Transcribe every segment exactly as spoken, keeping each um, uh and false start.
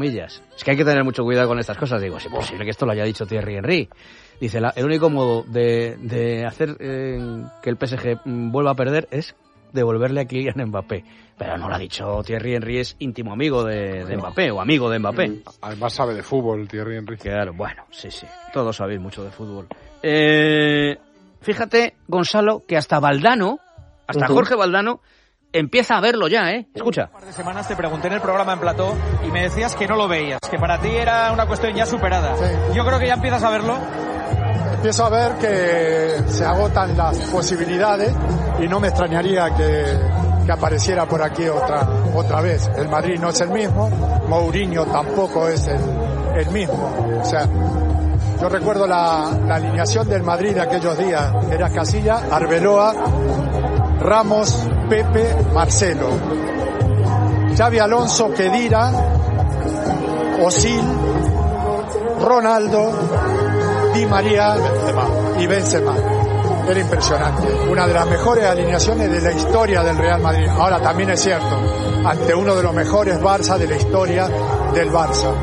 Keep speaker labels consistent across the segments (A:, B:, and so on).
A: comillas. Es que hay que tener mucho cuidado con estas cosas. Digo, es imposible que esto lo haya dicho Thierry Henry. Dice, la, el único modo de, de hacer eh, que el P S G vuelva a perder es devolverle a Kylian Mbappé. Pero no lo ha dicho Thierry Henry, es íntimo amigo de, de Mbappé, o amigo de Mbappé.
B: Además sabe de fútbol Thierry Henry.
A: Claro, bueno, sí, sí, todos sabéis mucho de fútbol. Eh, fíjate, Gonzalo, que hasta Valdano, hasta uh-huh. Jorge Valdano, empieza a verlo ya, ¿eh? Escucha.
C: Un par de semanas te pregunté en el programa en plató y me decías que no lo veías, que para ti era una cuestión ya superada. Sí. Yo creo que ya empiezas a verlo.
D: Empiezo a ver que se agotan las posibilidades y no me extrañaría que, que apareciera por aquí otra, otra vez. El Madrid no es el mismo, Mourinho tampoco es el, el mismo. O sea, yo recuerdo la, la alineación del Madrid de aquellos días. Era Casillas, Arbeloa, Ramos, Pepe, Marcelo, Xabi Alonso, Khedira, Özil, Ronaldo, Di María y Benzema. Era impresionante. Una de las mejores alineaciones de la historia del Real Madrid. Ahora también es cierto, ante uno de los mejores Barça de la historia del Barça.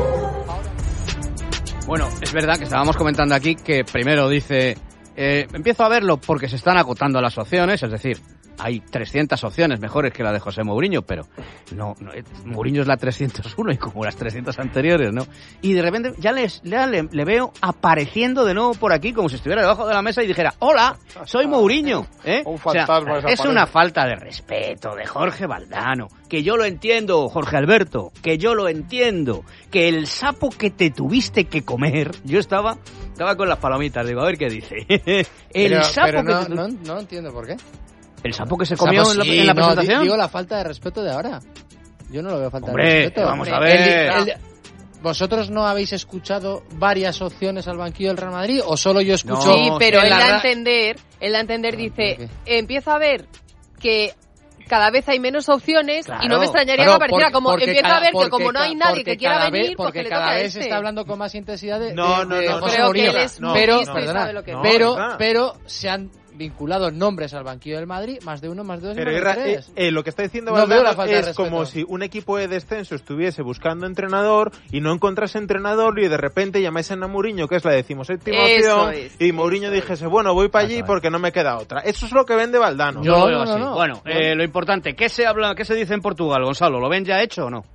A: Bueno, es verdad que estábamos comentando aquí que primero dice, eh, empiezo a verlo porque se están acotando las opciones, es decir, hay trescientas opciones mejores que la de José Mourinho, pero no, no Mourinho es la trescientos uno y como las trescientas anteriores, ¿no? Y de repente ya, les, ya le, le veo apareciendo de nuevo por aquí como si estuviera debajo de la mesa y dijera, hola, soy Mourinho, ¿eh?
B: Un fantasma.
A: O sea, es una falta de respeto de Jorge Valdano, que yo lo entiendo, Jorge Alberto, que yo lo entiendo, que el sapo que te tuviste que comer, yo estaba, estaba con las palomitas, digo, a ver qué dice. el
E: pero,
A: sapo
E: pero no,
A: que te...
E: no, no entiendo por qué.
A: ¿El sapo que se comió
E: sapo,
A: en la,
E: sí,
A: en la
E: no,
A: presentación?
E: Digo la falta de respeto de ahora. Yo no lo veo falta
A: Hombre,
E: de respeto.
A: vamos a ver.
E: El, el, ¿Vosotros no habéis escuchado varias opciones al banquillo del Real Madrid o solo yo escucho?
F: No. Sí, pero él
E: la
F: da a
E: ra-
F: entender, él da a entender, dice,
E: okay.
F: Empieza a ver que cada vez hay menos opciones
A: claro,
F: y no me extrañaría
E: claro,
F: que apareciera
E: porque,
F: como
E: porque
F: empieza
E: cada,
F: a ver
E: porque,
F: que como no hay nadie que quiera
E: vez,
F: venir, pues
E: porque
F: que le
E: cada
F: toca a
E: vez
F: este.
E: se está hablando con más intensidad de,
G: no,
E: de,
G: no,
E: de
G: no,
E: José
F: creo
E: Mourinho.
F: que él es
G: no,
E: pero,
F: listo y
E: perdona,
F: sabe lo que
G: no,
E: pero,
G: no.
E: pero se han vinculado nombres al banquillo del Madrid, más de uno, más de dos,
G: Pero
E: y más
G: Guerra,
E: de tres.
G: eh, eh, lo que está diciendo
E: No
G: Valdano
E: veo la falta de
G: es
E: respeto.
G: como si un equipo de descenso estuviese buscando entrenador y no encontrase entrenador y de repente llamasen a Mourinho, que es la decimoséptima
F: Eso
G: opción,
F: es,
G: y Mourinho dijese, bueno, voy para allí porque no me queda otra. Eso es lo que vende Valdano.
A: Yo
E: No,
A: lo veo
E: no, no,
A: así.
E: no.
A: Bueno, eh, lo importante, ¿qué se habla, qué se dice en Portugal, Gonzalo? ¿Lo ven ya hecho o no?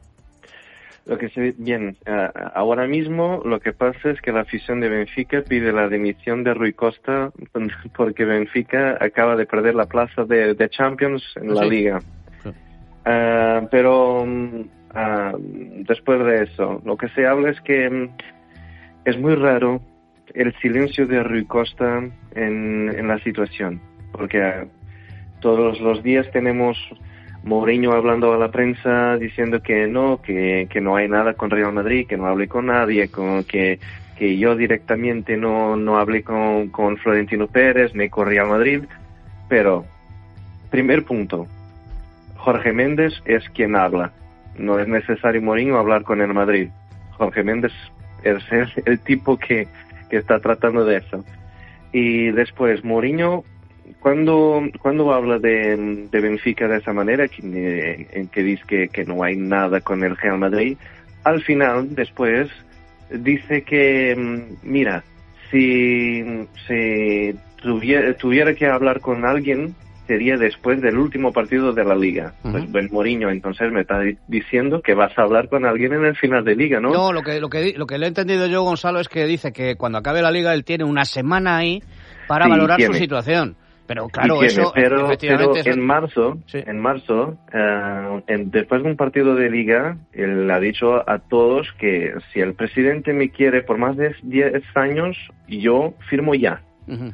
H: Lo que se bien, uh, ahora mismo lo que pasa es que la afición de Benfica pide la dimisión de Rui Costa porque Benfica acaba de perder la plaza de, de Champions en la
A: ¿Sí?
H: Liga.
A: Sí.
H: Uh, pero uh, después de eso, lo que se habla es que um, es muy raro el silencio de Rui Costa en, en la situación, porque uh, todos los días tenemos Mourinho hablando a la prensa diciendo que no, que, que no hay nada con Real Madrid, que no hablé con nadie, con, que, que yo directamente no, no hablé con, con Florentino Pérez ni con Real Madrid. Pero, primer punto, Jorge Méndez es quien habla. No es necesario Mourinho hablar con el Madrid. Jorge Méndez es el, el tipo que, que está tratando de eso. Y después, Mourinho, Cuando cuando habla de, de Benfica de esa manera, que, en que dice que, que no hay nada con el Real Madrid, al final, después, dice que, mira, si, si tuviera, tuviera que hablar con alguien, sería después del último partido de la Liga. Uh-huh. Pues Ben Mourinho, entonces me está diciendo que vas a hablar con alguien en el final de Liga, ¿no?
A: No, lo que, lo que, lo que le he entendido yo, Gonzalo, es que dice que cuando acabe la Liga él tiene una semana ahí para
H: sí,
A: valorar
H: tiene.
A: su situación. Pero claro,
H: tiene,
A: eso
H: pero,
A: efectivamente...
H: pero
A: eso...
H: en marzo,
A: sí.
H: en marzo uh, en, después de un partido de Liga, él ha dicho a todos que si el presidente me quiere por más de diez años, yo firmo ya. Uh-huh.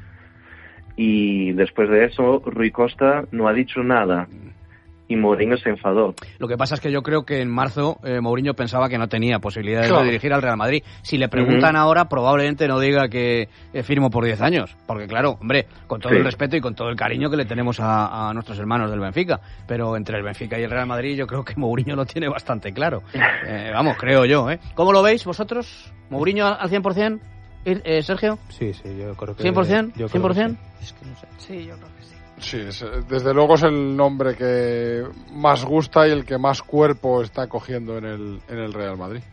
H: Y después de eso, Rui Costa no ha dicho nada. Y Mourinho se enfadó.
A: Lo que pasa es que yo creo que en marzo eh, Mourinho pensaba que no tenía posibilidades
H: claro.
A: de dirigir al Real Madrid. Si le preguntan uh-huh. ahora, probablemente no diga que eh, firmo por diez años. Porque claro, hombre, con todo sí. el respeto y con todo el cariño que le tenemos a, a nuestros hermanos del Benfica. Pero entre el Benfica y el Real Madrid yo creo que Mourinho lo tiene bastante claro. Eh, vamos, creo yo. ¿eh? ¿Cómo lo veis vosotros? ¿Mourinho al cien por ciento? Eh, ¿Sergio?
I: Sí, sí, yo creo que...
A: ¿cien por ciento?
I: Yo
A: ¿cien por ciento?
I: Sí. Es que no sé.
F: Sí, yo creo que sí.
B: Sí, es, desde luego es el nombre que más gusta y el que más cuerpo está cogiendo en el, en el Real Madrid.